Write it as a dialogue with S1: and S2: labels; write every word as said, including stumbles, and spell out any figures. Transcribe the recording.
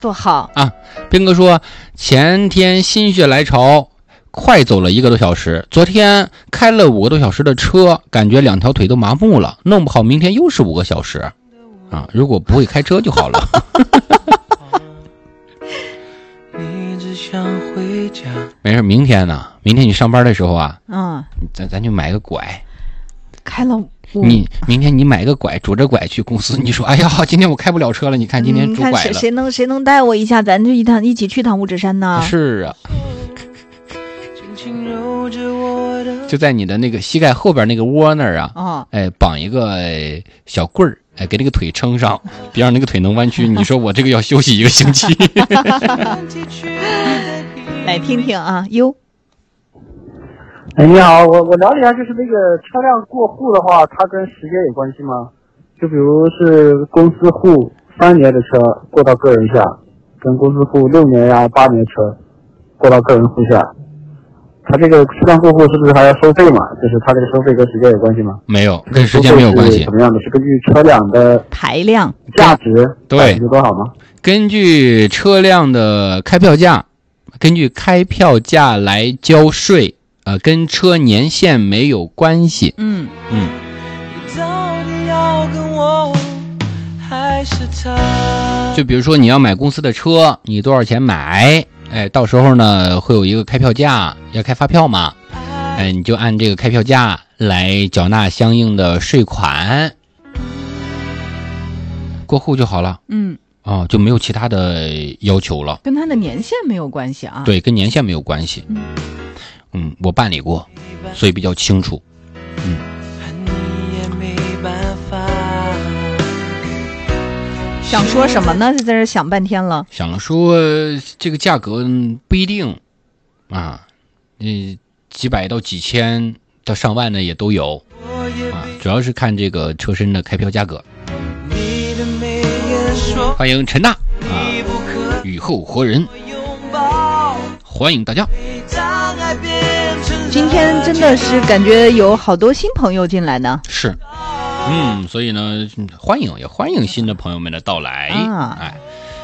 S1: 多好
S2: 啊！斌哥说，前天心血来潮，快走了一个多小时，昨天开了五个多小时的车，感觉两条腿都麻木了，弄不好明天又是五个小时啊！如果不会开车就好了。没事，明天呢？明天你上班的时候啊，
S1: 嗯，
S2: 咱咱就买个拐，
S1: 开了。
S2: 你明天你买个拐，拄着拐去公司，你说哎呀，今天我开不了车了，你看今天拄拐了，
S1: 嗯、谁谁能谁能带我一下，咱就一趟一起去趟五指山呢？
S2: 是啊，就在你的那个膝盖后边那个窝那儿啊，
S1: 哦，
S2: 哎，绑一个小棍儿，哎，给那个腿撑上，别让那个腿能弯曲。你说我这个要休息一个星期。
S1: 来听听啊，哟。
S3: 哎，你好，我我了解一下，就是那个车辆过户的话，它跟时间有关系吗？就比如是公司户三年的车过到个人下，跟公司户六年呀、八年车过到个人户下，它这个车辆过户是不是还要收费嘛？就是它这个收费跟时间有关系吗？
S2: 没有，跟时间没有关系。
S3: 什么样的？是根据车辆的
S1: 排量、
S3: 价值，
S2: 对，
S3: 是多少吗？
S2: 根据车辆的开票价，根据开票价来交税。呃，跟车年限没有关系。
S1: 嗯
S2: 嗯。就比如说你要买公司的车，你多少钱买？哎，到时候呢会有一个开票价，要开发票嘛？哎，你就按这个开票价来缴纳相应的税款，过户就好了。
S1: 嗯。
S2: 哦，就没有其他的要求了。
S1: 跟它的年限没有关系啊。
S2: 对，跟年限没有关系。
S1: 嗯。
S2: 嗯，我办理过，所以比较清楚。嗯，
S1: 想说什么呢？在这想半天了。
S2: 想说这个价格不一定啊，嗯，几百到几千到上万的也都有啊，主要是看这个车身的开票价格。欢迎陈娜啊，雨后活人，欢迎大家。
S1: 今天真的是感觉有好多新朋友进来呢。
S2: 是，嗯，所以呢，欢迎也欢迎新的朋友们的到来。
S1: 啊，
S2: 哎。